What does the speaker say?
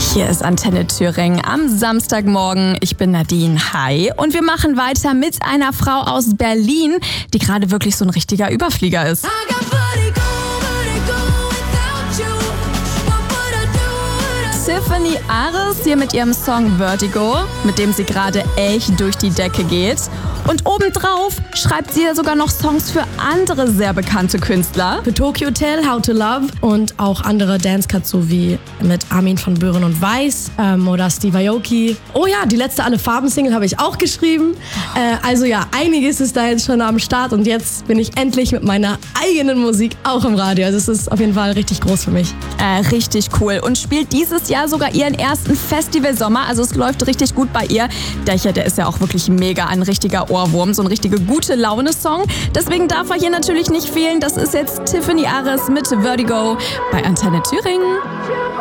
Hier ist Antenne Thüringen am Samstagmorgen. Ich bin Nadine. Hi. Und wir machen weiter mit einer Frau aus Berlin, die gerade wirklich so ein richtiger Überflieger ist. Tiffany Ares hier mit ihrem Song Vertigo, mit dem sie gerade echt durch die Decke geht. Und obendrauf schreibt sie ja sogar noch Songs für andere sehr bekannte Künstler. Für Tokyo Hotel, How to Love und auch andere Dance-Cuts, so wie mit Armin von Buuren und Weiß oder Steve Aoki. Oh ja, die letzte Alle-Farben-Single habe ich auch geschrieben. Also ja, einiges ist da jetzt schon am Start und jetzt bin ich endlich mit meiner eigenen Musik auch im Radio. Also es ist auf jeden Fall richtig groß für mich. Richtig cool. Und spielt dieses Jahr sogar ihren ersten Festivalsommer. Also es läuft richtig gut bei ihr. Der ist ja auch wirklich mega ein richtiger Ohrwurm, so ein richtige gute Laune-Song. Deswegen darf er hier natürlich nicht fehlen. Das ist jetzt Tiffany Ares mit Vertigo bei Antenne Thüringen.